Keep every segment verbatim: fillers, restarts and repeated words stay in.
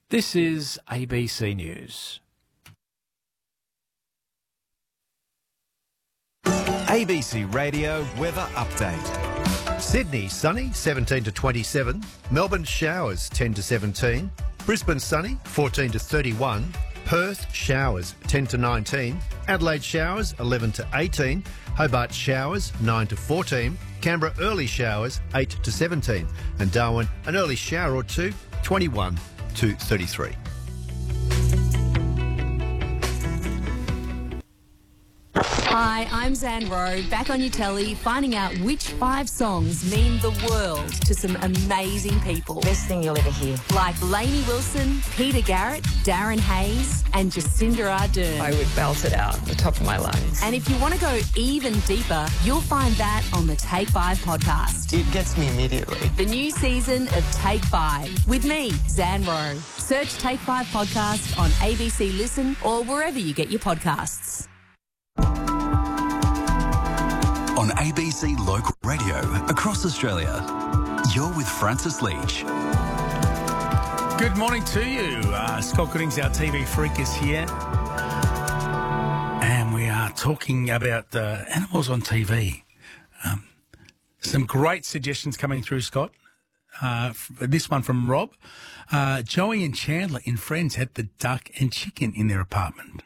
This is A B C News. A B C Radio Weather Update. Sydney sunny, seventeen to twenty-seven. Melbourne showers, ten to seventeen. Brisbane sunny, fourteen to thirty-one. Perth showers, ten to nineteen. Adelaide showers, eleven to eighteen. Hobart showers, nine to fourteen. Canberra early showers, eight to seventeen. And Darwin an early shower or two, twenty-one to thirty-three. Hi, I'm Zan Rowe, back on your telly, finding out which five songs mean the world to some amazing people. Best thing you'll ever hear. Like Lainey Wilson, Peter Garrett, Darren Hayes, and Jacinda Ardern. I would belt it out the top of my lungs. And if you want to go even deeper, you'll find that on the Take Five podcast. It gets me immediately. The new season of Take Five with me, Zan Rowe. Search Take Five podcast on A B C Listen or wherever you get your podcasts. On A B C Local Radio across Australia, you're with Francis Leach. Good morning to you. Uh, Scott Goodings, our T V freak, is here. And we are talking about uh, animals on T V. Um, some great suggestions coming through, Scott. Uh, this one from Rob. Uh, Joey and Chandler in Friends had the duck and chicken in their apartment.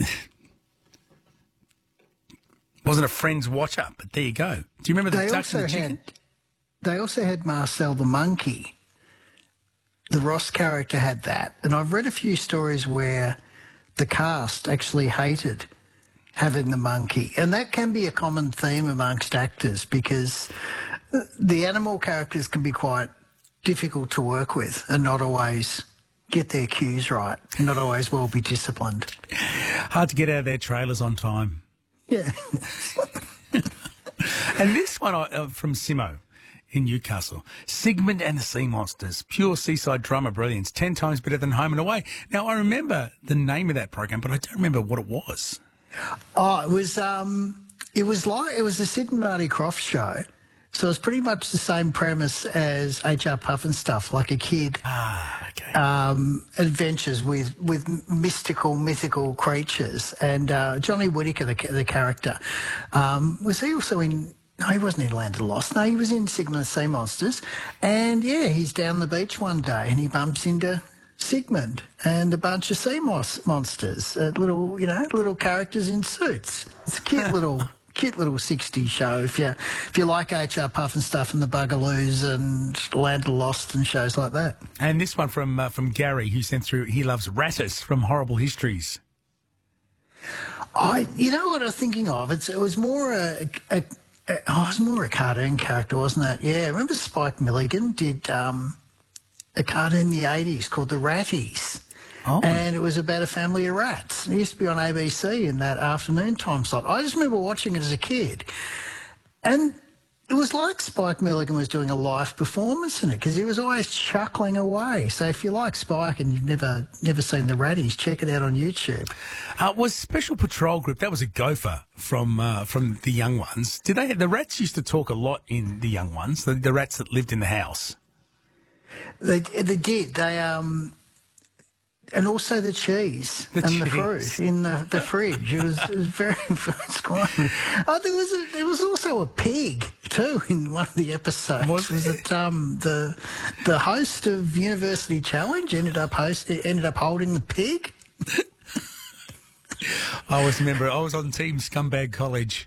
Wasn't a Friends watch-up, but there you go. Do you remember the they duck also and the chicken? Had, they also had Marcel the monkey. The Ross character had that. And I've read a few stories where the cast actually hated having the monkey. And that can be a common theme amongst actors because the animal characters can be quite difficult to work with and not always get their cues right, and not always well be disciplined. Hard to get out of their trailers on time. Yeah. And this one uh, from Simo in Newcastle. Sigmund and the Sea Monsters. Pure seaside drama brilliance. Ten times better than Home and Away. Now, I remember the name of that program, but I don't remember what it was. Oh, it was, um, it was like, it was the Sid and Marty Croft show. So it's pretty much the same premise as H R Pufnstuf, like a kid. Ah, okay. Um, adventures with, with mystical, mythical creatures. And uh, Johnny Whittaker, the, the character, um, was he also in... No, he wasn't in Land of the Lost. No, he was in Sigmund and the Sea Monsters. And, yeah, he's down the beach one day and he bumps into Sigmund and a bunch of sea moss monsters, uh, little, you know, little characters in suits. It's a cute little... Cute little sixties show if you if you like H R Pufnstuf and the Bugaloos and Land of the Lost and shows like that. And this one from uh, from Gary, who sent through, he loves Rattus from Horrible Histories. I, you know what I was thinking of? It's it was more a, a, a oh, it was more a cartoon character, wasn't it? Yeah, remember Spike Milligan did um, a cartoon in the eighties called The Ratties. Oh. And it was about a family of rats. It used to be on A B C in that afternoon time slot. I just remember watching it as a kid. And it was like Spike Milligan was doing a live performance in it because he was always chuckling away. So if you like Spike and you've never never seen The Ratties, check it out on YouTube. Uh, was Special Patrol Group, that was a gopher from uh, from the Young Ones. Did they? The rats used to talk a lot in the Young Ones, the, the rats that lived in the house. They, they did. They... um. And also the cheese the and cheese. the fruit in the, the fridge. It was, it was very, it's quite. Oh, there was a, there was also a pig too in one of the episodes. Was, was it um, the the host of University Challenge ended up host ended up holding the pig? I always remember I was on Team Scumbag College.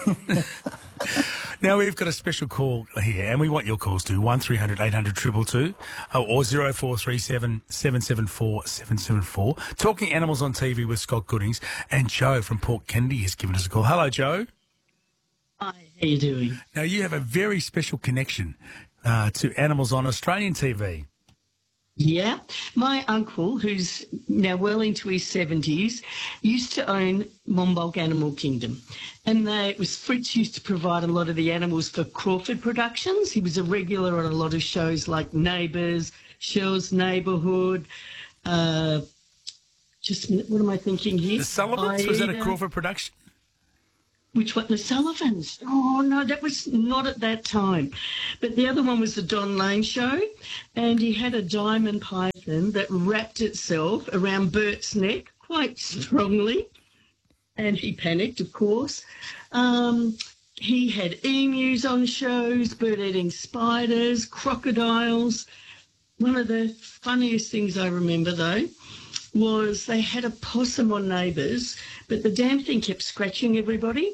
Now we've got a special call here, and we want your calls to one three hundred eight hundred two two two or zero four three seven seven seven four seven seven four. Talking Animals on T V with Scott Goodings, and Joe from Port Kennedy has given us a call. Hello, Joe. Hi, how you doing? Now you have a very special connection uh, to animals on Australian T V. Yeah. My uncle, who's now well into his seventies, used to own Monbulk Animal Kingdom. And they, it was Fritz used to provide a lot of the animals for Crawford Productions. He was a regular on a lot of shows like Neighbours, Shell's Neighbourhood. Uh, just a minute, what am I thinking here? The Sullivans? I, Was that a Crawford production? Which one? The Sullivans? Oh, no, that was not at that time. But the other one was the Don Lane Show, and he had a diamond python python that wrapped itself around Bert's neck quite strongly, and he panicked, of course. Um, he had emus on shows, bird-eating spiders, crocodiles. One of the funniest things I remember, though, was they had a possum on Neighbours, but the damn thing kept scratching everybody.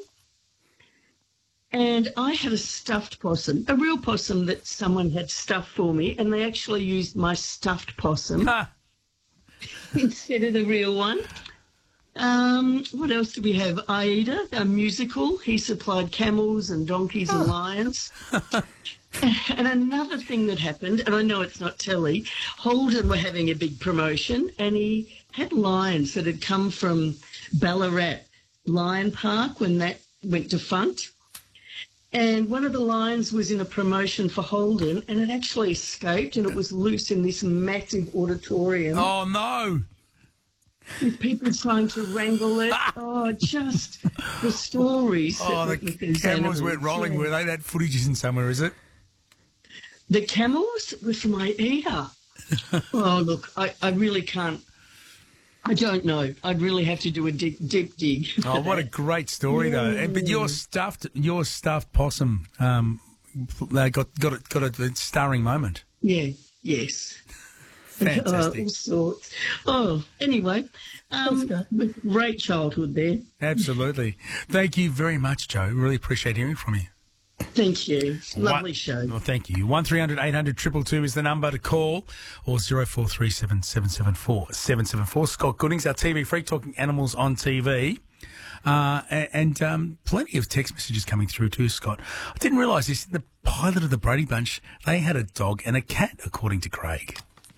And I had a stuffed possum, a real possum that someone had stuffed for me, and they actually used my stuffed possum instead of the real one. Um, what else do we have? Aida, a musical. He supplied camels and donkeys oh. and lions. And another thing that happened, and I know it's not telly, Holden were having a big promotion, and he had lions that had come from Ballarat Lion Park when that went defunct. And one of the lions was in a promotion for Holden, and it actually escaped, and it was loose in this massive auditorium. Oh, no. With people trying to wrangle it. Oh, just the stories. Oh, the camels animals. weren't rolling, yeah. were they? That footage isn't somewhere, is it? The camels were from Aida. Oh, look, I, I really can't. I don't know. I'd really have to do a deep, deep dig. Oh, what a great story, yeah. though! And, but your stuffed, your stuffed possum, um, got got a, got a starring moment. Yeah. Yes. Fantastic. Oh, all sorts. Oh, anyway, um, great childhood there. Absolutely. Thank you very much, Joe. Really appreciate hearing from you. Thank you. Lovely One, show. Well, thank you. one three hundred eight hundred two two two is the number to call, or zero four three seven seven seven four seven seven four. Scott Goodings, our T V freak, talking animals on T V. Uh, and and um, plenty of text messages coming through too, Scott. I didn't realise this. The pilot of the Brady Bunch, they had a dog and a cat, according to Craig.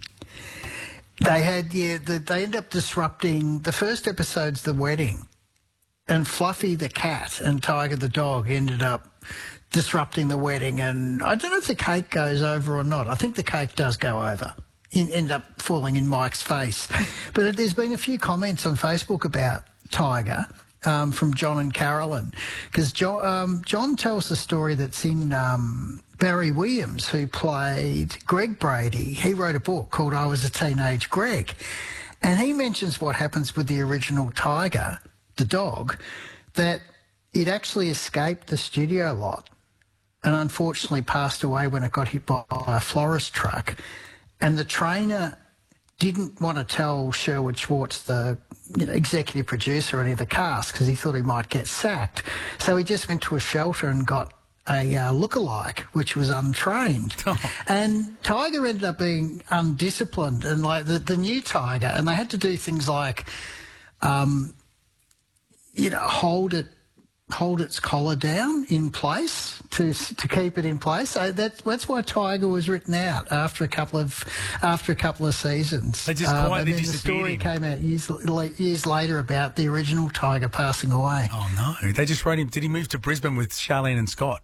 They had, yeah, the, they ended up disrupting, the first episode's the wedding, and Fluffy the cat and Tiger the dog ended up disrupting the wedding, and I don't know if the cake goes over or not. I think the cake does go over, in, end up falling in Mike's face. But there's been a few comments on Facebook about Tiger um, from John and Carolyn, because John, um, John tells the story that's in um, Barry Williams, who played Greg Brady. He wrote a book called I Was a Teenage Greg, and he mentions what happens with the original Tiger, the dog, that it actually escaped the studio lot and unfortunately passed away when it got hit by a florist truck. And the trainer didn't want to tell Sherwood Schwartz, the you know, executive producer, any of the cast, because he thought he might get sacked. So he just went to a shelter and got a uh, lookalike, which was untrained. Oh. And Tiger ended up being undisciplined, and like the, the new Tiger, and they had to do things like, um, you know, hold it, hold its collar down in place to to keep it in place. So that, that's why Tiger was written out after a couple of after a couple of seasons. They just quietly um, and then the disappeared. The story came out years years later about the original Tiger passing away. Oh no! They just wrote him. Did he move to Brisbane with Charlene and Scott?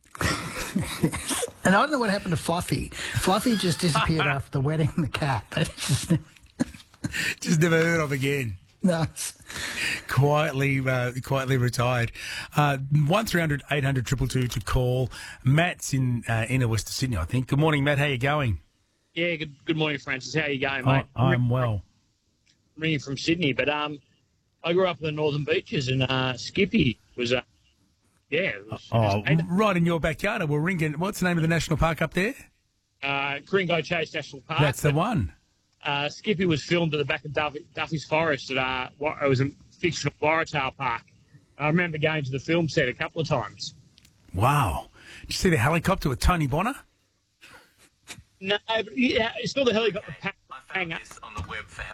And I don't know what happened to Fluffy. Fluffy just disappeared after the wedding and the cat. Just, just never heard of again. No. Quietly, uh, quietly retired. Uh, one three hundred eight hundred two two two to call. Matt's in uh, inner Western Sydney, I think. Good morning, Matt. How you going? Yeah, good. Good morning, Francis. How you going, mate? Oh, I'm well. I'm ringing from Sydney, but um, I grew up in the Northern Beaches, and uh, Skippy was uh, yeah. It was, oh, it was right in your backyard. We're ringing. What's the name of the national park up there? Uh, Gringo Chase National Park. That's the one. Uh, Skippy was filmed at the back of Duffy, Duffy's Forest at uh, what, it was a fictional Waratah Park. I remember going to the film set a couple of times. Wow! Did you see the helicopter with Tony Bonner? No, but yeah, it's not the helicopter. Pa- I found this on the web for.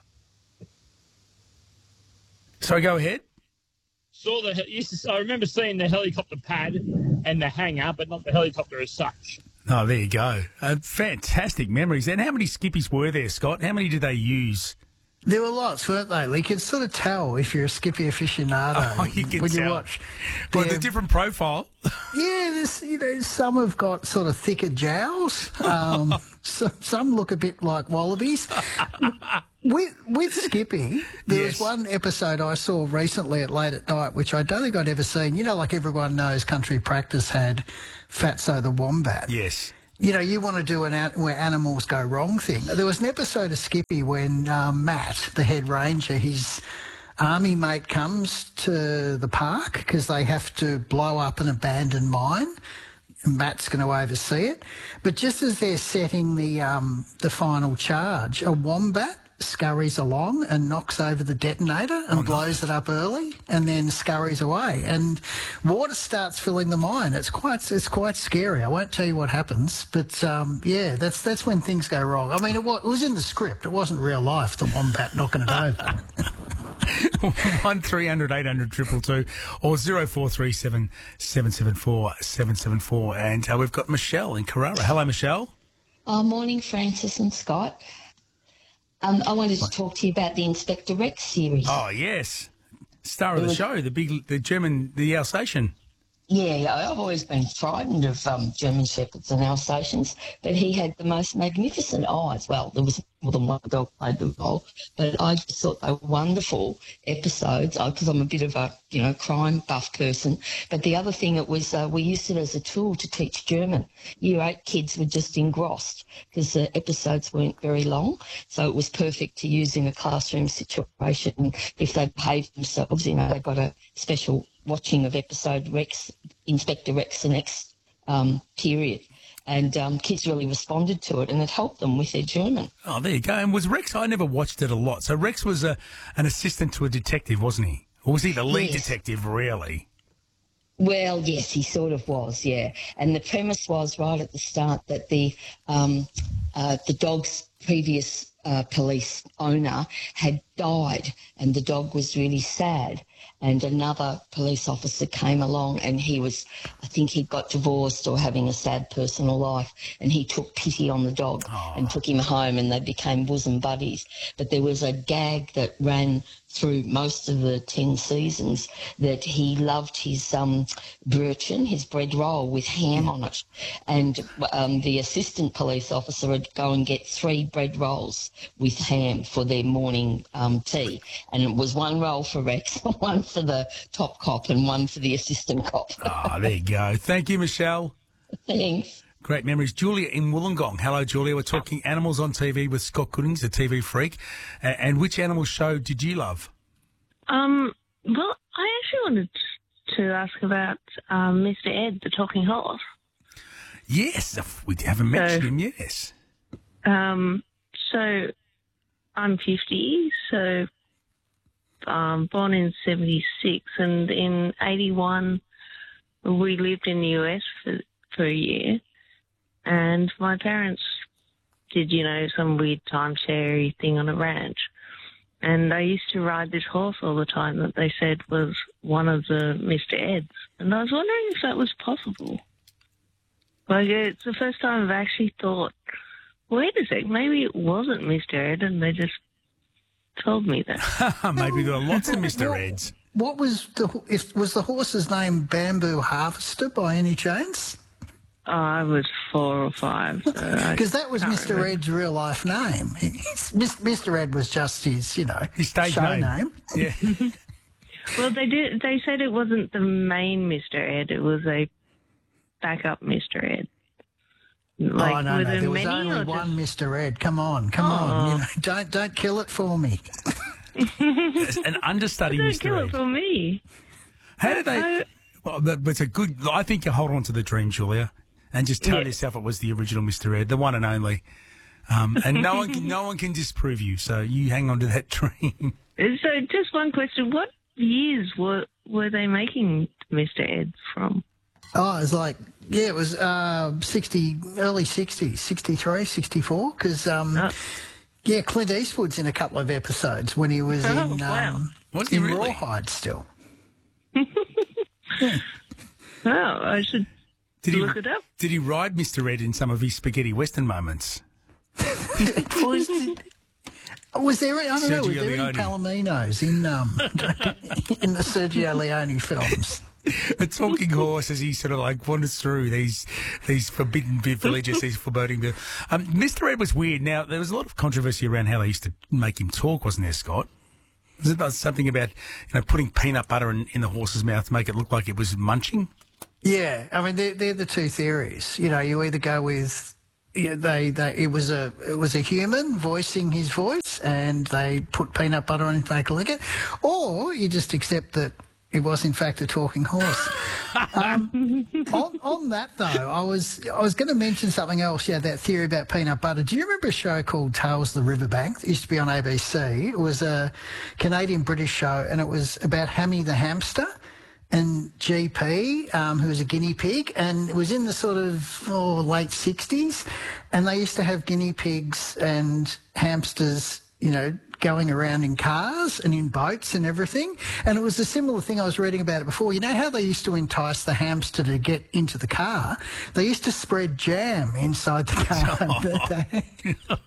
So go ahead. Saw the. Used to, I remember seeing the helicopter pad and the hangar, but not the helicopter as such. Oh, there you go. Uh, fantastic memories. And how many Skippies were there, Scott? How many did they use? There were lots, weren't they? You can sort of tell if you're a Skippy aficionado oh, you can when tell. you watch. Well, the different profile. Yeah, there's, you know, some have got sort of thicker jowls. Um, so, some look a bit like wallabies. With, with Skippy, there yes. was one episode I saw recently at Late at Night, which I don't think I'd ever seen. You know, like everyone knows, Country Practice had Fatso the Wombat. Yes. you know, you want to do an an- where animals go wrong thing. There was an episode of Skippy when um, Matt, the head ranger, his army mate comes to the park because they have to blow up an abandoned mine. And Matt's going to oversee it. But just as they're setting the um, the final charge, a wombat scurries along and knocks over the detonator and oh, blows no. it up early and then scurries away. And water starts filling the mine. It's quite it's quite scary. I won't tell you what happens, but um, yeah, that's that's when things go wrong. I mean, it was, it was in the script. It wasn't real life, the wombat knocking it over. one three hundred eight hundred two two two or zero four three seven seven seven four seven seven four. And uh, we've got Michelle in Carrara. Hello, Michelle. Oh, morning, Francis and Scott. Um, I wanted to talk to you about the Inspector Rex series. Oh, yes. Star of the show, the big, the German, the Alsatian. Yeah, yeah, I've always been frightened of um, German Shepherds and Alsatians, but he had the most magnificent eyes. Well, there was more than one dog played the role, but I just thought they were wonderful episodes because I'm a bit of a, you know, crime buff person. But the other thing, it was uh, we used it as a tool to teach German. Year eight kids were just engrossed because the episodes weren't very long, so it was perfect to use in a classroom situation. If they behaved themselves, you know, they got a special watching of episode Rex, Inspector Rex the next um, period. And um, kids really responded to it and it helped them with their German. Oh, there you go. And was Rex, I never watched it a lot. So Rex was a, an assistant to a detective, wasn't he? Or was he the lead yes. detective, really? Well, yes, he sort of was, yeah. And the premise was right at the start that the um, uh, the dog's previous uh, police owner had died and the dog was really sad. And another police officer came along and he was, I think he got divorced or having a sad personal life, and he took pity on the dog oh. and took him home and they became bosom buddies. But there was a gag that ran through most of the ten seasons that he loved his um, Brötchen, his bread roll with ham on it. And um, the assistant police officer would go and get three bread rolls with ham for their morning um, tea. And it was one roll for Rex, one for the top cop and one for the assistant cop. Oh, there you go. Thank you, Michelle. Thanks. Great memories. Julia in Wollongong. Hello, Julia. We're talking animals on T V with Scott Goodings, a T V freak. And, and which animal show did you love? Um, well, I actually wanted to ask about um, Mister Ed, the talking horse. Yes, we haven't mentioned so, him, yes. Um, so I'm fifty, so um, born in seventy-six, and in eighty-one we lived in the U S for, for a year. And my parents did, you know, some weird timeshare thing on a ranch. And I used to ride this horse all the time that they said was one of the Mister Eds. And I was wondering if that was possible. Like, it's the first time I've actually thought, wait a sec, maybe it wasn't Mister Ed and they just told me that. Maybe there are lots of Mister Eds. What was the, if, was the horse's name Bamboo Harvester by any chance? Oh, I was four or five. Because so that was Mister remember. Ed's real life name. Mister Ed was just his, you know, his stage show name. name. Yeah. Well, they did. They said it wasn't the main Mister Ed. It was a backup Mister Ed. Like, oh no, no, there, there was only just... one Mister Ed. Come on, come oh. on, you know, don't don't kill it for me. An understudy, don't Mister kill Ed. it for me. How did they? I... Well, that, it's a good. I think you hold on to the dream, Julia, and just tell yeah. yourself it was the original Mister Ed, the one and only. Um, and no one can, no one can disprove you. So you hang on to that dream. So, just one question: what years were were they making Mister Ed from? Oh, it was like, yeah, it was uh, sixty, early sixties, sixty-three, sixty-four, because, um, oh. yeah, Clint Eastwood's in a couple of episodes when he was oh, in, wow. um, was he in really? Rawhide still. yeah. Oh, I should did look he, it up. Did he ride Mister Ed in some of his spaghetti western moments? was, was there, I don't Sergio know, was there Leone. any Palominos in, um, in the Sergio Leone films? A talking horse as he sort of like wanders through these these forbidden villages, these foreboding villages. Um, Mister Ed was weird. Now, there was a lot of controversy around how they used to make him talk, wasn't there, Scott? Was it something about, you know, putting peanut butter in, in the horse's mouth to make it look like it was munching? Yeah, I mean they're they're the two theories. You know, you either go with yeah, they they it was a it was a human voicing his voice, and they put peanut butter on him to make a lick it, or you just accept that it was in fact a talking horse. um, on, on that though, I was I was going to mention something else. Yeah, that theory about peanut butter. Do you remember a show called Tales of the Riverbank? It used to be on A B C. It was a Canadian British show, and it was about Hammy the hamster and G P, um, who was a guinea pig, and it was in the sort of oh, late sixties, and they used to have guinea pigs and hamsters, you know, going around in cars and in boats and everything. And it was a similar thing. I was reading about it before. You know how they used to entice the hamster to get into the car? They used to spread jam inside the car.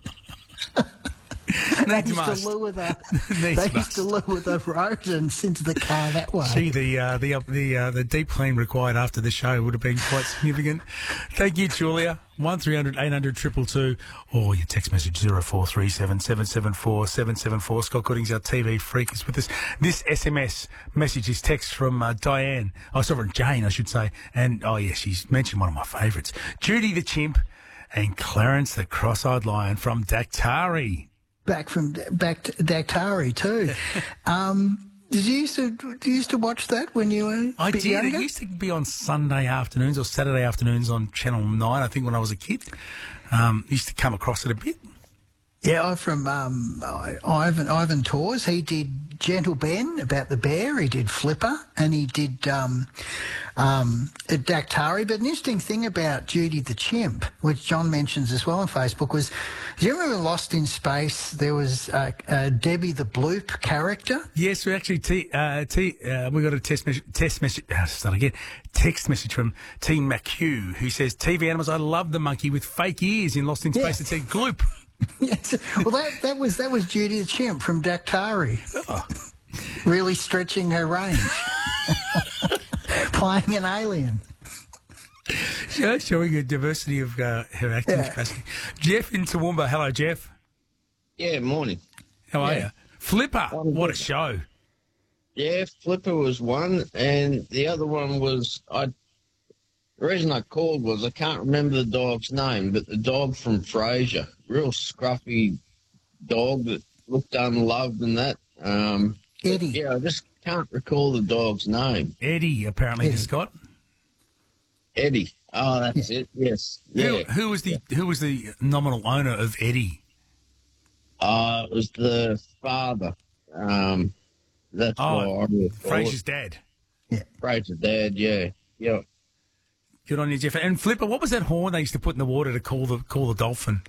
They used to lure the they used to lure the rodents into the car that way. Gee, the uh, the uh, the uh, the deep clean required after the show would have been quite significant. Thank you, Julia. One three hundred eight hundred triple two, or your text message zero four three seven seven seven four seven seven four. Scott Gooding's our T V freak is with us. This S M S message is text from uh, Diane. Oh, sorry, from Jane, I should say. And oh yeah, she's mentioned one of my favourites, Judy the chimp, and Clarence the cross-eyed lion from Daktari. Back from back to Daktari too. um, did you used to did you used to watch that when you were? I a bit did. Younger? It used to be on Sunday afternoons or Saturday afternoons on Channel Nine. I think when I was a kid, um, used to come across it a bit. Yeah, I'm from um, Ivan Ivan Tors. He did Gentle Ben about the bear. He did Flipper, and he did um, um, Daktari. But an interesting thing about Judy the chimp, which John mentions as well on Facebook, was, do you remember Lost in Space? There was uh, uh, Debbie the Bloop character. Yes, we actually t- uh, t- uh, we got a test message. Test message. Uh, start again. Text message from T McHugh, who says, "T V animals. I love the monkey with fake ears in Lost in Space." Yes. It said Gloop. Yes. Well, that, that was that was Judy the chimp from Daktari. Oh. Really stretching her range. Playing an alien. Yeah, showing a diversity of uh, her acting Yeah. capacity. Jeff in Toowoomba. Hello, Jeff. Yeah, morning. How are Yeah. you? Flipper. What a show. Yeah, Flipper was one, and the other one was, I. the reason I called was I can't remember the dog's name, but the dog from Frasier, real scruffy dog that looked unloved and that. Um, Eddie. Yeah, I just can't recall the dog's name. Eddie, apparently, Eddie. Scott. Eddie. Oh, that's it. Yes. Yeah. Who, who was the who was the nominal owner of Eddie? Uh, it was the father. Um, that's Oh, what I Frasier's dad. Frasier's dad. Yeah. Yeah. Good on you, Jeff. And Flipper, what was that horn they used to put in the water to call the call the dolphin?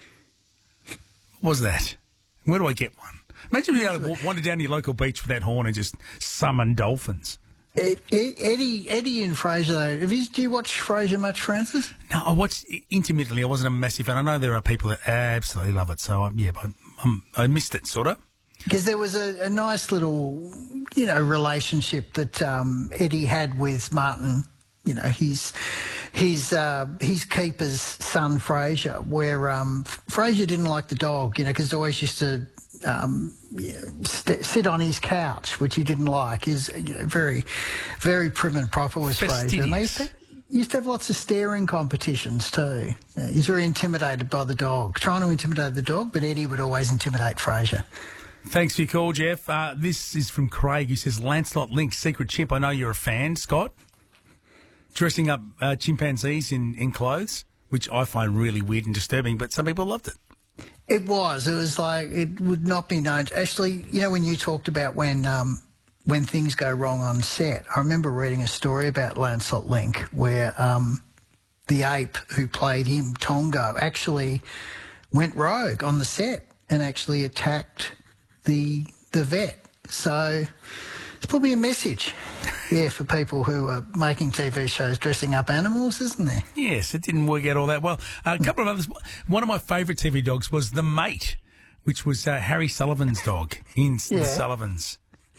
What was that? Where do I get one? Imagine being able to wander down to your local beach with that horn and just summon dolphins. Ed, Ed, Eddie, Eddie and Frasier, though. Have you, do you watch Frasier much, Francis? No, I watched intermittently. I wasn't a massive fan. I know there are people that absolutely love it. So, um, yeah, but um, I missed it, sort of. Because there was a, a nice little, you know, relationship that um, Eddie had with Martin. You know, his his uh, his keeper's son Frasier, where um, Frasier didn't like the dog, you know, because he always used to um, yeah, st- sit on his couch, which he didn't like. He's, you know, very, very prim and proper was Frasier. And they used to, used to have lots of staring competitions too. Yeah, he's very intimidated by the dog, trying to intimidate the dog, but Eddie would always intimidate Frasier. Thanks for your call, Jeff. Uh, this is from Craig, who says, Lancelot Link's Secret Chimp. I know you're a fan, Scott. Dressing up uh, chimpanzees in, in clothes, which I find really weird and disturbing, but some people loved it. It was. It was like, it would not be known. Actually, you know, when you talked about when um, when things go wrong on set, I remember reading a story about Lancelot Link where um, the ape who played him, Tongo, actually went rogue on the set and actually attacked the the vet. So it's probably a message, yeah, for people who are making T V shows dressing up animals, isn't there? Yes, it didn't work out all that well. Uh, a couple of others. One of my favourite T V dogs was The Mate, which was uh, Harry Sullivan's dog in Yeah. The Sullivans.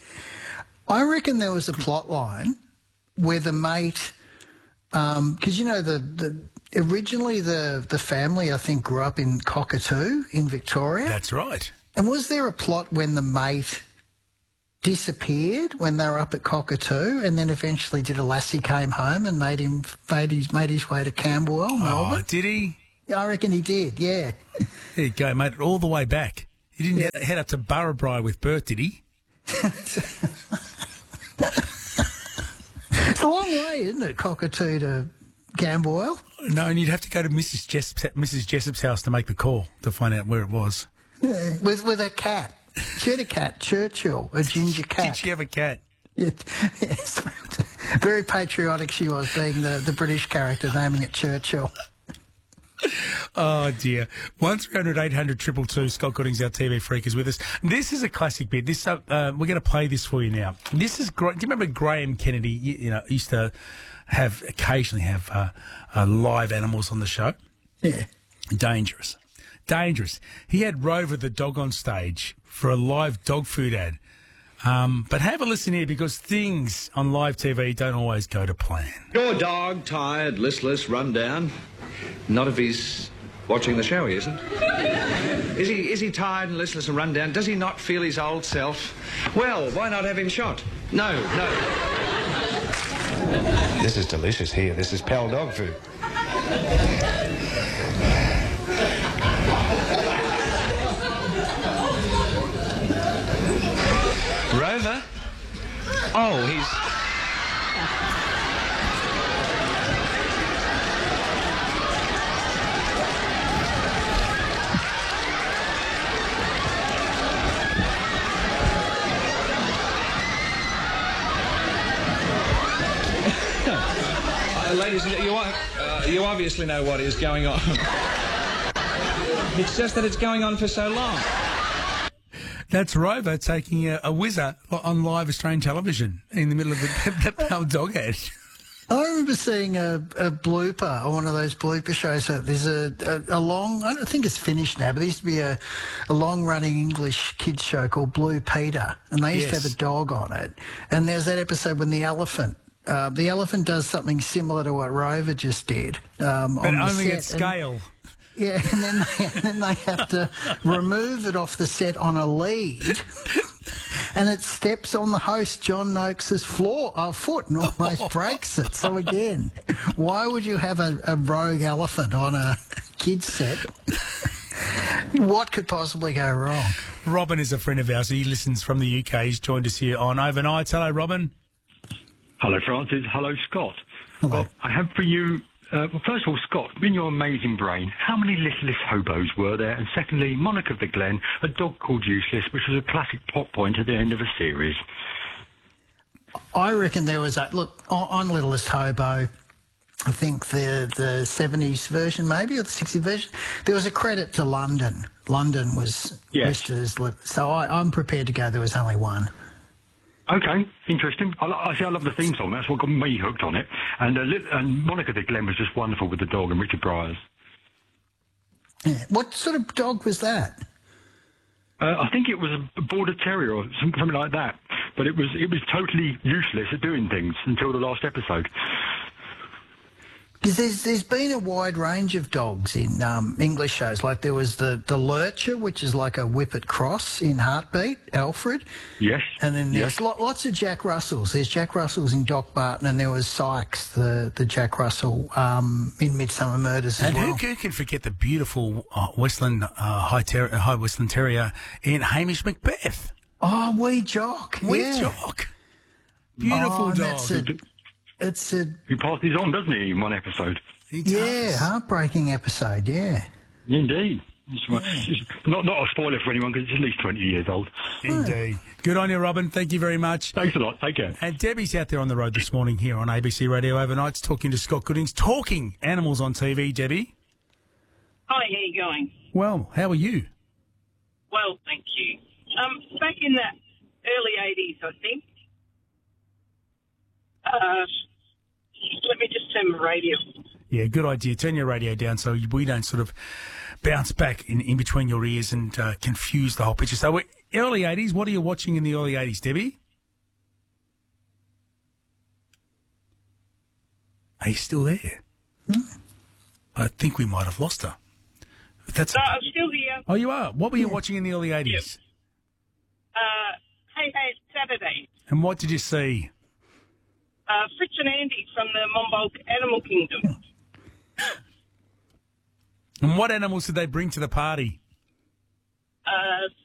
I reckon there was a plot line where the mate, because, you know, the, the originally the, the family, I think, grew up in Cockatoo in Victoria. That's right. And was there a plot when the mate disappeared when they were up at Cockatoo, and then eventually did a Lassie Came Home and made him made his, made his way to Camberwell, Melbourne. Oh, did he? I reckon he did, yeah. There you go, mate, all the way back. He didn't yeah. head up to Burrabri with Bert, did he? It's a long way, isn't it, Cockatoo to Camberwell? No, and you'd have to go to Missus Jessup's, Missus Jessup's house to make the call to find out where it was. Yeah, with with a cat. She had a cat, Churchill, a ginger cat. Did she have a cat? Yeah, yes. Very patriotic she was, being the, the British character, naming it Churchill. Oh, dear. one three hundred eight hundred two two two. Scott Goodings, our T V freak, is with us. This is a classic bit. This uh, uh, We're going to play this for you now. This is great. Do you remember Graham Kennedy, you, you know, used to have, occasionally have uh, uh, live animals on the show? Yeah. Dangerous. Dangerous. He had Rover the dog on stage for a live dog food ad. Um, but have a listen here, because things on live T V don't always go to plan. Your dog, tired, listless, run down. Not if he's watching the show, he isn't. Is he, is he tired and listless and run down? Does he not feel his old self? Well, why not have him shot? No, no. This is delicious here. This is Pal dog food. Rover? Oh, he's... uh, ladies, you, uh, you obviously know what is going on. It's just that it's going on for so long. That's Rover taking a, a whizzer on live Australian television in the middle of the, the Pal dog ad. I remember seeing a, a blooper on one of those blooper shows. There's a, a, a long, I don't think it's finished now, but there used to be a, a long-running English kids show called Blue Peter, and they used Yes. to have a dog on it. And there's that episode when the elephant, uh, the elephant does something similar to what Rover just did. Um, But on the only set. at scale. And, yeah, and then, they, and then they have to remove it off the set on a lead, and it steps on the host, John Noakes' floor, uh, foot, and almost breaks it. So again, why would you have a, a rogue elephant on a kids set? What could possibly go wrong? Robin is a friend of ours. He listens from the U K. He's joined us here on Overnight. Hello, Robin. Hello, Francis. Hello, Scott. Hello. Well, I have for you, uh, well, first of all, Scott, in your amazing brain, how many listless hobos were there? And secondly, Monica the Glen, a dog called Useless, which was a classic plot point at the end of a series. I reckon there was a look on, on Littlest Hobo. I think the the seventies version, maybe, or the sixties version. There was a credit to London. London was Yes. listed as li- so. I, I'm prepared to go. There was only one. Okay, interesting. I, lo- I see. I love the theme song. That's what got me hooked on it. And uh, Lit- and Monica the Glen was just wonderful with the dog and Richard Bryars. Yeah. What sort of dog was that? Uh, I think it was a border terrier or some- something like that. But it was it was totally useless at doing things until the last episode. Because there's, there's been a wide range of dogs in um, English shows. Like there was the, the Lurcher, which is like a Whippet cross in Heartbeat, Alfred. Yes. And then there's yes. lo- lots of Jack Russells. There's Jack Russells in Doc Barton, and there was Sykes, the, the Jack Russell um, in Midsummer Murders as And well. who, who can forget the beautiful uh, Westland uh, High, ter- High Westland Terrier in Hamish Macbeth? Oh, Wee Jock. Wee yeah. Jock. Beautiful Oh, and dog. that's a, it's a, He passes on, doesn't he, in one episode? He yeah, does. heartbreaking episode, yeah. Indeed. It's, it's not, not a spoiler for anyone because it's at least twenty years old. Indeed. Good on you, Robin. Thank you very much. Thanks a lot. Take care. And Debbie's out there on the road this morning here on A B C Radio Overnights talking to Scott Goodings, talking animals on T V. Debbie? Hi, how you going? Well, how are you? Well, thank you. Um, back in the early eighties, I think. Uh, let me just turn my radio. Yeah, good idea. Turn your radio down so we don't sort of bounce back in, in between your ears and uh, confuse the whole picture. So, we're early eighties, what are you watching in the early eighties, Debbie? Are you still there? Hmm? I think we might have lost her. But that's No, I'm still here. Oh, you are? What were you watching in the early eighties? Uh, hey, hey, Saturday. And what did you see? Uh, Fritz and Andy from the Monbulk Animal Kingdom. And what animals did they bring to the party? Uh,